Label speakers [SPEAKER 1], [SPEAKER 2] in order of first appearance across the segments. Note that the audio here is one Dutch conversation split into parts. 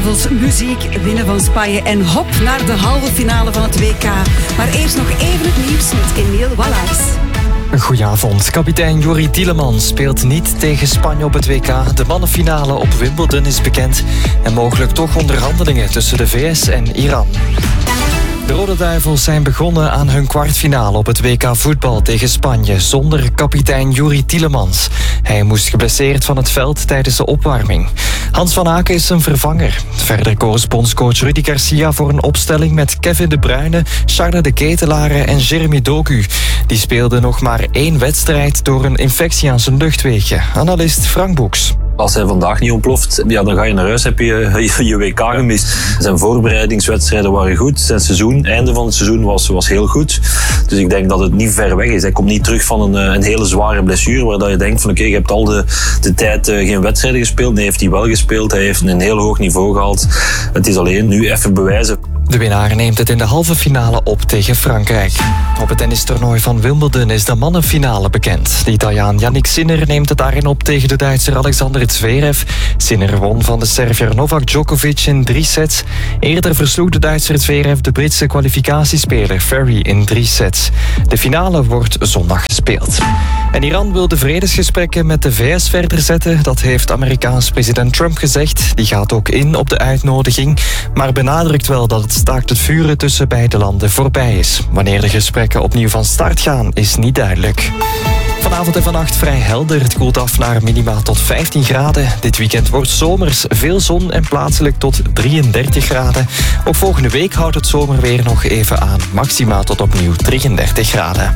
[SPEAKER 1] Muziek, winnen van Spanje en hop naar de halve finale van het WK. Maar eerst nog even het nieuws met Emiel Wallaars.
[SPEAKER 2] Goedenavond. Kapitein Juri Tielemans speelt niet tegen Spanje op het WK. De mannenfinale op Wimbledon is bekend. En mogelijk toch onderhandelingen tussen de VS en Iran. De Rode Duivels zijn begonnen aan hun kwartfinale op het WK voetbal tegen Spanje zonder kapitein Juri Tielemans. Hij moest geblesseerd van het veld tijdens de opwarming. Hans van Aken is zijn vervanger. Verder koos bondscoach Rudi Garcia voor een opstelling met Kevin De Bruyne, Charles de Ketelaere en Jeremy Doku. Die speelde nog maar 1 wedstrijd door een infectie aan zijn luchtwegen. Analist Frank Boeks.
[SPEAKER 3] Als hij vandaag niet ontploft, ja, dan ga je naar huis, heb je WK gemist. Zijn voorbereidingswedstrijden waren goed. Zijn einde van het seizoen was heel goed. Dus ik denk dat het niet ver weg is. Hij komt niet terug van een hele zware blessure, waar dat je denkt van oké, je hebt al de tijd geen wedstrijden gespeeld. Nee, heeft hij wel gespeeld. Hij heeft een heel hoog niveau gehaald. Het is alleen nu even bewijzen.
[SPEAKER 2] De winnaar neemt het in de halve finale op tegen Frankrijk. Op het tennistoernooi van Wimbledon is de mannenfinale bekend. De Italiaan Jannik Sinner neemt het daarin op tegen de Duitser Alexander Zverev. Sinner won van de Serviër Novak Djokovic in 3 sets. Eerder versloeg de Duitser Zverev de Britse kwalificatiespeler Ferry in 3 sets. De finale wordt zondag gespeeld. En Iran wil de vredesgesprekken met de VS verder zetten. Dat heeft Amerikaans president Trump gezegd. Die gaat ook in op de uitnodiging, maar benadrukt wel dat het staakt het vuren tussen beide landen voorbij is. Wanneer de gesprekken opnieuw van start gaan, is niet duidelijk. Vanavond en vannacht vrij helder. Het koelt af naar minima tot 15 graden. Dit weekend wordt zomers, veel zon en plaatselijk tot 33 graden. Ook volgende week houdt het zomerweer nog even aan. Maxima tot opnieuw 33 graden.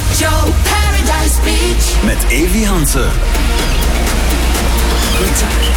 [SPEAKER 4] Met Evi Hansen.